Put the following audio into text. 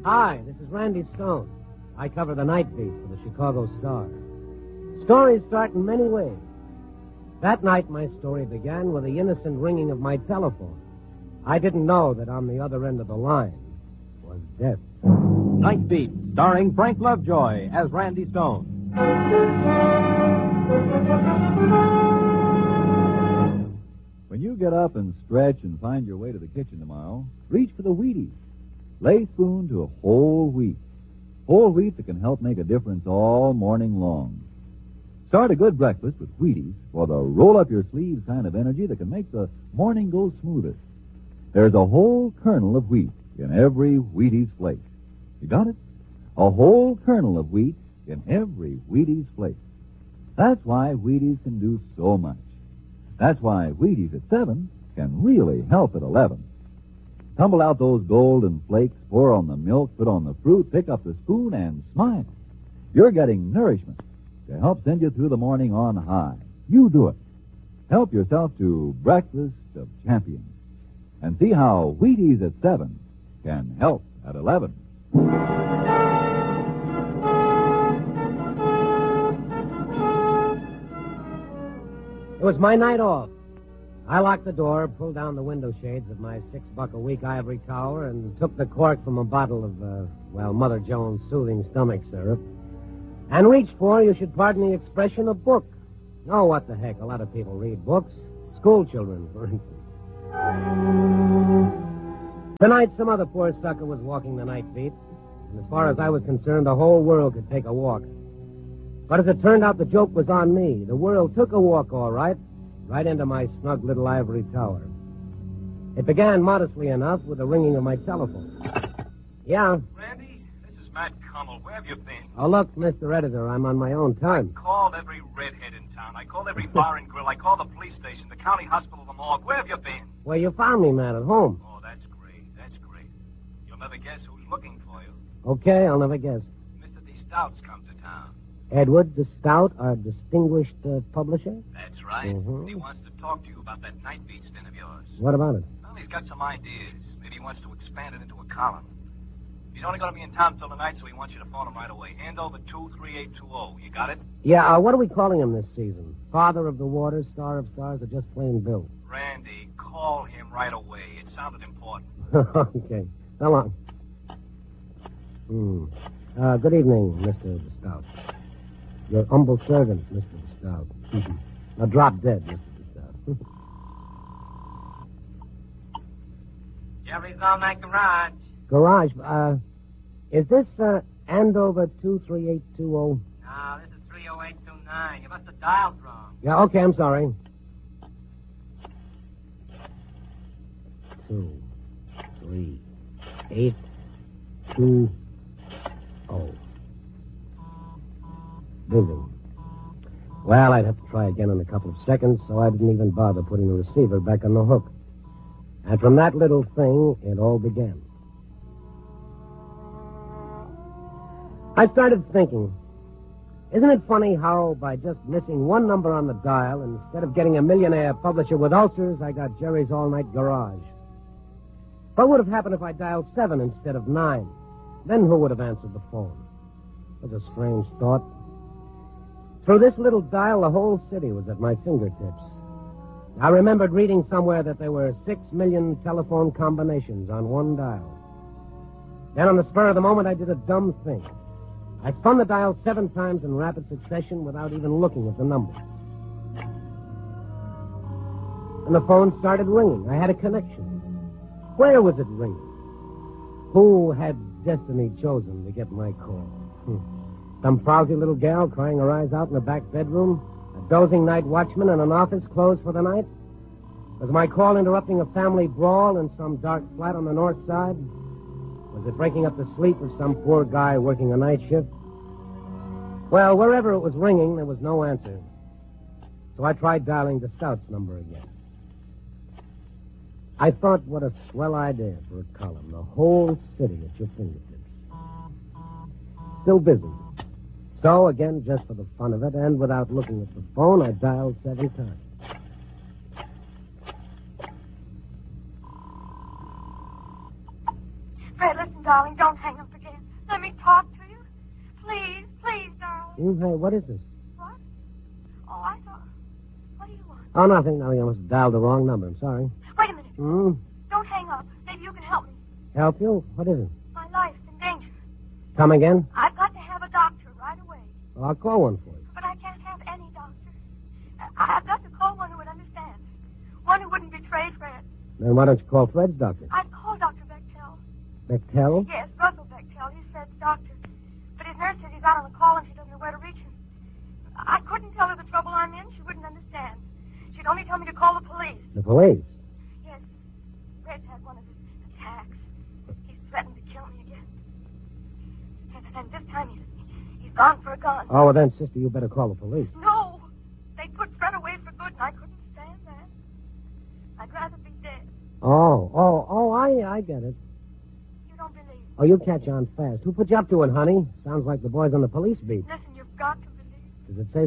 Hi, this is Randy Stone. I cover the night beat for the Chicago Star. Stories start in many ways. That night, my story began with the innocent ringing of my telephone. I didn't know that on the other end of the line was death. Night Beat, starring Frank Lovejoy as Randy Stone. When you get up and stretch and find your way to the kitchen tomorrow, reach for the Wheaties. Lay spoon to a whole wheat. Whole wheat that can help make a difference all morning long. Start a good breakfast with Wheaties for the roll-up-your-sleeves kind of energy that can make the morning go smoothest. There's a whole kernel of wheat in every Wheaties flake. You got it? A whole kernel of wheat in every Wheaties flake. That's why Wheaties can do so much. That's why Wheaties at 7 can really help at 11. Tumble out those golden flakes, pour on the milk, put on the fruit, pick up the spoon, and smile. You're getting nourishment to help send you through the morning on high. You do it. Help yourself to Breakfast of Champions. And see how Wheaties at 7 can help at 11. It was my night off. I locked the door, pulled down the window shades of my $6-a-week ivory tower, and took the cork from a bottle of, Mother Jones' soothing stomach syrup, and reached for, you should pardon the expression, a book. Oh, what the heck, a lot of people read books. School children, for instance. Tonight, some other poor sucker was walking the night beat, and as far as I was concerned, the whole world could take a walk. But as it turned out, the joke was on me. The world took a walk, all right into my snug little ivory tower. It began modestly enough with the ringing of my telephone. Yeah? Randy, this is Matt Cummel. Where have you been? Oh, look, Mr. Editor, I'm on my own time. I called every redhead in town. I called every bar and grill. I called the police station, the county hospital, the morgue. Where have you been? Well, you found me, Matt, at home. Oh, that's great. That's great. You'll never guess who's looking for you. Okay, I'll never guess. Mr. D. Stout's come to town. Edward de Stout, our distinguished publisher? That's right. Mm-hmm. He wants to talk to you about that night beat stint of yours. What about it? Well, he's got some ideas. Maybe he wants to expand it into a column. He's only going to be in town till tonight, so he wants you to phone him right away. Hand over 23820. You got it? Yeah, what are we calling him this season? Father of the Waters, Star of Stars, or just plain Bill? Randy, call him right away. It sounded important. Okay. So long. Good evening, Mr. de Stout. Your humble servant, Mr. de Stout. Now drop dead, Mr. de Stout. Jerry's on that garage. Garage, is this, Andover 23820? No, this is 30829. You must have dialed wrong. Yeah, okay, I'm sorry. 2, 3, 8, 2, 0. Busy. Well, I'd have to try again in a couple of seconds, so I didn't even bother putting the receiver back on the hook. And from that little thing, it all began. I started thinking, isn't it funny how by just missing one number on the dial, instead of getting a millionaire publisher with ulcers, I got Jerry's all-night garage? What would have happened if I dialed 7 instead of 9? Then who would have answered the phone? It was a strange thought. Through this little dial, the whole city was at my fingertips. I remembered reading somewhere that there were 6 million telephone combinations on one dial. Then on the spur of the moment, I did a dumb thing. I spun the dial 7 times in rapid succession without even looking at the numbers. And the phone started ringing. I had a connection. Where was it ringing? Who had destiny chosen to get my call? Some frowsy little gal crying her eyes out in the back bedroom? A dozing night watchman in an office closed for the night? Was my call interrupting a family brawl in some dark flat on the north side? Was it breaking up the sleep of some poor guy working a night shift? Well, wherever it was ringing, there was no answer. So I tried dialing the Stout's number again. I thought, what a swell idea for a column. The whole city at your fingertips. Still busy. So, again, just for the fun of it, and without looking at the phone, I dialed 7 times. Fred, listen, darling, don't hang up again. Hey, what is this? What? Oh, I thought... What do you want? Oh, nothing. I must have dialed the wrong number. I'm sorry. Wait a minute. Hmm? Don't hang up. Maybe you can help me. Help you? What is it? My life's in danger. Come again? I've got to have a doctor right away. Well, I'll call one for you. But I can't have any doctor. I've got to call one who would understand. One who wouldn't betray Fred. Then why don't you call Fred's doctor? I'd call Dr. Bechtel. Bechtel? Yes, Russell Bechtel. He's Fred's doctor. But his nurse says he's out on the call and she doesn't know where to reach him. I couldn't tell her the trouble I'm in. She wouldn't understand. She'd only tell me to call the police. The police? Yes. Fred's had one of his attacks. He's threatened to kill me again. And this time he's gone for a gun. Oh, well, then, sister, you better call the police. No. They'd put Fred away for good, and I couldn't stand that. I'd rather be dead. Oh, I get it. You don't believe me. Oh, you catch on fast. Who put you up to it, honey? Sounds like the boys on the police beat. Listen, you've got to believe me. Does it say